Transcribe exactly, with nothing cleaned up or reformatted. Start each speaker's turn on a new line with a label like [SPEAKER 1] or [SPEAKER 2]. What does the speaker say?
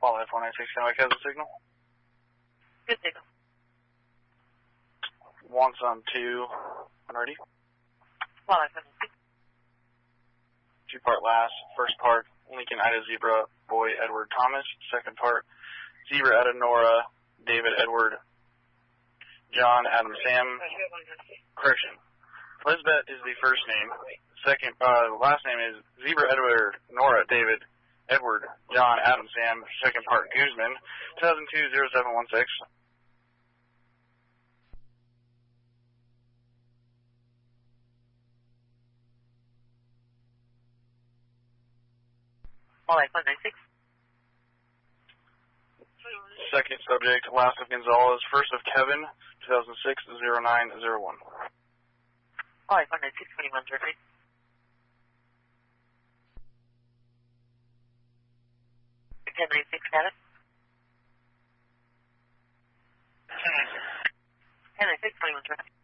[SPEAKER 1] Wildlife one nine six, Kennewick has a signal.
[SPEAKER 2] Good signal.
[SPEAKER 1] Wants on two, when ready.
[SPEAKER 2] Wildlife one nine six.
[SPEAKER 1] Two part last. First part, Lincoln Ida Zebra, Boy Edward Thomas. Second part, Zebra Ida Nora, David Edward, John Adam Sam. Correction. Lisbeth is the first name. Second, uh, the last name is Zebra Edward Nora David Edward John Adam Sam. Second part, Guzman. two thousand two oh seven one six.
[SPEAKER 2] Wildlife one nine six.
[SPEAKER 1] Second subject, last of Gonzalez. First of Kevin, two thousand six oh nine oh one.
[SPEAKER 2] Wildlife one nine six, twenty-one survey. ten nine six status. ten nine six, twenty-one survey.